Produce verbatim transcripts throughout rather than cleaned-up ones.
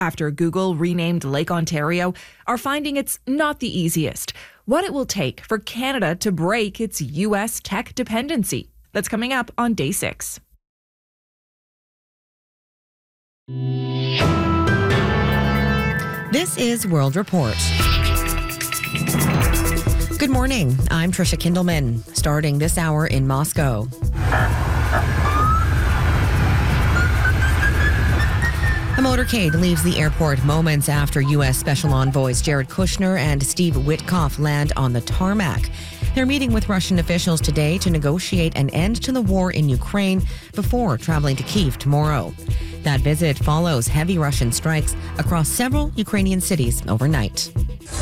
after Google renamed Lake Ontario, are finding it's not the easiest. What it will take for Canada to break its U S tech dependency. That's coming up on Day six. This is World Report. Good morning. I'm Trisha Kindleman. Starting this hour in Moscow. A motorcade leaves the airport moments after U S Special Envoys Jared Kushner and Steve Witkoff land on the tarmac. They're meeting with Russian officials today to negotiate an end to the war in Ukraine before traveling to Kyiv tomorrow. That visit follows heavy Russian strikes across several Ukrainian cities overnight.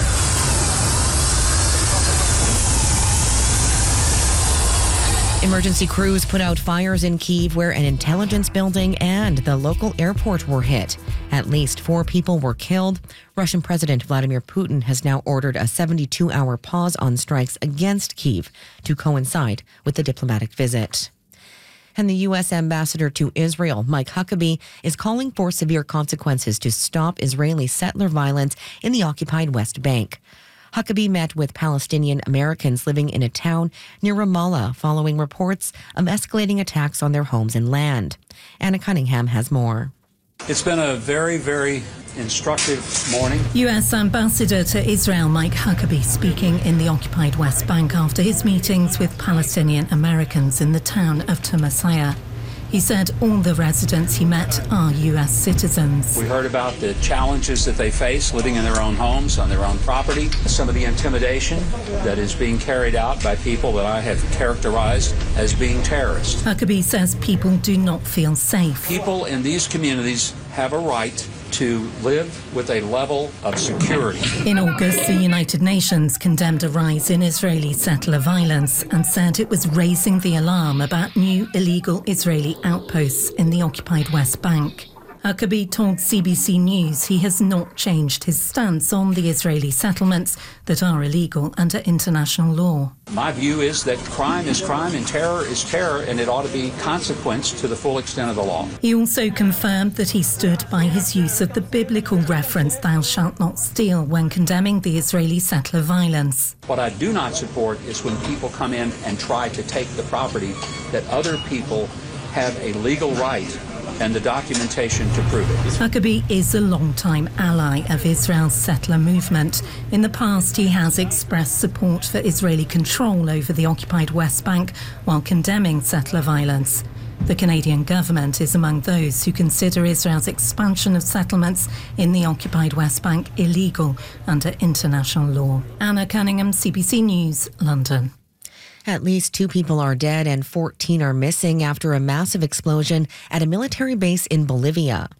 Emergency crews put out fires in Kyiv where an intelligence building and the local airport were hit. At least four people were killed. Russian President Vladimir Putin has now ordered a seventy-two hour pause on strikes against Kyiv to coincide with the diplomatic visit. And the U S ambassador to Israel, Mike Huckabee, is calling for severe consequences to stop Israeli settler violence in the occupied West Bank. Huckabee met with Palestinian Americans living in a town near Ramallah following reports of escalating attacks on their homes and land. Anna Cunningham has more. It's been a very, very instructive morning. U S Ambassador to Israel Mike Huckabee speaking in the occupied West Bank after his meetings with Palestinian Americans in the town of Tumasaya. He said all the residents he met are U S citizens. We heard about the challenges that they face living in their own homes, on their own property, some of the intimidation that is being carried out by people that I have characterized as being terrorists. Huckabee says people do not feel safe. People in these communities have a right to live with a level of security. In August, the United Nations condemned a rise in Israeli settler violence and said it was raising the alarm about new illegal Israeli outposts in the occupied West Bank. Huckabee told C B C News he has not changed his stance on the Israeli settlements that are illegal under international law. My view is that crime is crime and terror is terror, and it ought to be consequence to the full extent of the law. He also confirmed that he stood by his use of the biblical reference, "Thou shalt not steal," when condemning the Israeli settler violence. What I do not support is when people come in and try to take the property that other people have a legal right and the documentation to prove it. Huckabee is a long-time ally of Israel's settler movement. In the past, he has expressed support for Israeli control over the occupied West Bank while condemning settler violence. The Canadian government is among those who consider Israel's expansion of settlements in the occupied West Bank illegal under international law. Anna Cunningham, C B C News, London. At least two people are dead and fourteen are missing after a massive explosion at a military base in Bolivia.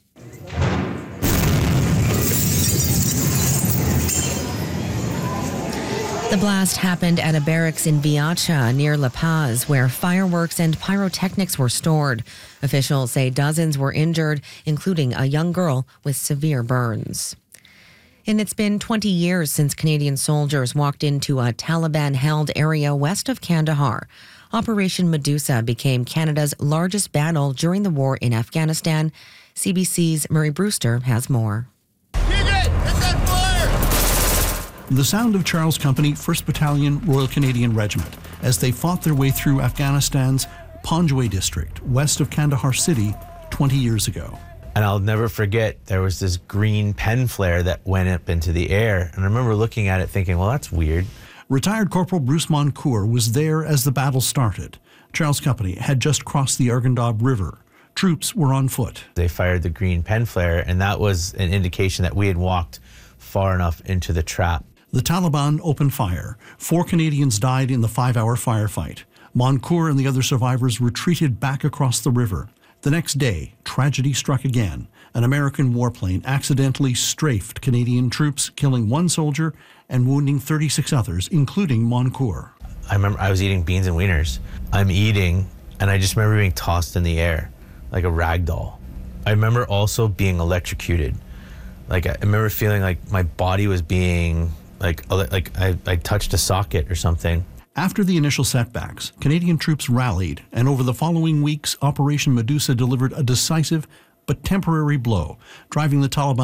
The blast happened at a barracks in Viacha near La Paz, where fireworks and pyrotechnics were stored. Officials say dozens were injured, including a young girl with severe burns. And it's been twenty years since Canadian soldiers walked into a Taliban-held area west of Kandahar. Operation Medusa became Canada's largest battle during the war in Afghanistan. C B C's Murray Brewster has more. The sound of Charles Company, first Battalion, Royal Canadian Regiment, as they fought their way through Afghanistan's Panjwai district, west of Kandahar City, twenty years ago. And I'll never forget, there was this green pen flare that went up into the air. And I remember looking at it thinking, well, that's weird. Retired Corporal Bruce Moncour was there as the battle started. Charles Company had just crossed the Arghandab River. Troops were on foot. They fired the green pen flare, and that was an indication that we had walked far enough into the trap. The Taliban opened fire. Four Canadians died in the five-hour firefight. Moncour and the other survivors retreated back across the river. The next day, tragedy struck again. An American warplane accidentally strafed Canadian troops, killing one soldier and wounding thirty-six others, including Moncour. I remember I was eating beans and wieners. I'm eating, and I just remember being tossed in the air like a rag doll. I remember also being electrocuted. Like, I remember feeling like my body was being, like, like I, I touched a socket or something. After the initial setbacks, Canadian troops rallied, and over the following weeks, Operation Medusa delivered a decisive but temporary blow, driving the Taliban